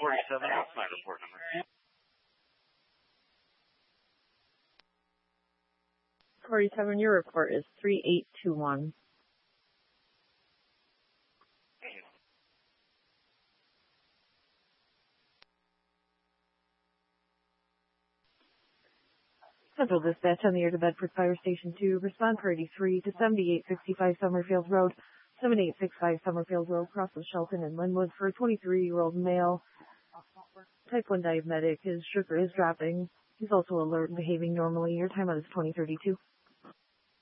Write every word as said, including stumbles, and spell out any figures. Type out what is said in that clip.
forty-seven, what's my report number? forty-seven, your report is three eight two one. Central Dispatch on the air to Bedford Fire Station two. Respond for eighty-three to seventy-eight sixty-five Summerfield Road, seventy-eight sixty-five Summerfield Road, across with Shelton and Linwood for a twenty-three-year-old male. Type one diabetic. His sugar is dropping. He's also alert and behaving normally. Your timeout is twenty thirty-two.